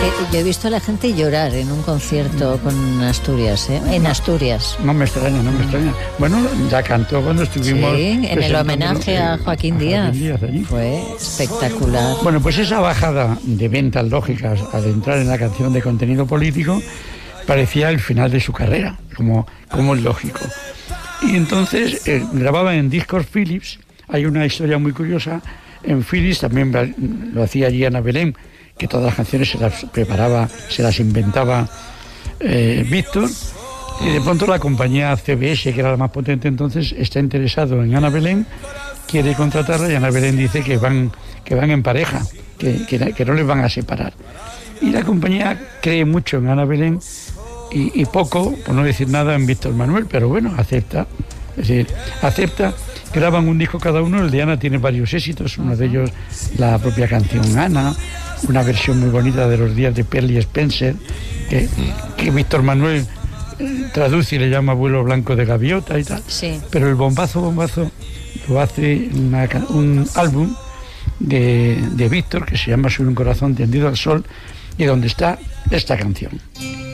Yo he visto a la gente llorar en un concierto con Asturias, en Asturias. No me extraña. Bueno, ya cantó cuando estuvimos... Sí, en el homenaje a Joaquín Díaz. Allí. Fue espectacular. Bueno, pues esa bajada de ventas lógicas al entrar en la canción de contenido político parecía el final de su carrera, como es lógico. Y entonces grababa en discos Philips. Hay una historia muy curiosa. En Philips también lo hacía allí Ana Belén, que todas las canciones se las preparaba, se las inventaba Víctor, y de pronto la compañía CBS, que era la más potente entonces, está interesado en Ana Belén, quiere contratarla, y Ana Belén dice que van en pareja, que no les van a separar. Y la compañía cree mucho en Ana Belén y poco, por no decir nada, en Víctor Manuel, pero bueno, acepta. Es decir, acepta, graban un disco cada uno. El de Ana tiene varios éxitos, uno de ellos la propia canción Ana, una versión muy bonita de Los días de Perley Spencer, que Víctor Manuel traduce y le llama Vuelo blanco de gaviota y tal. Sí. Pero el bombazo lo hace un álbum de Víctor que se llama Soy un corazón tendido al sol, y donde está esta canción.